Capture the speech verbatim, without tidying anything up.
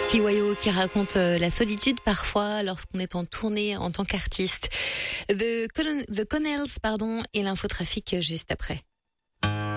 T Y O qui raconte la solitude parfois lorsqu'on est en tournée en tant qu'artiste. The, Con- The Connells, pardon, et l'infotrafic juste après.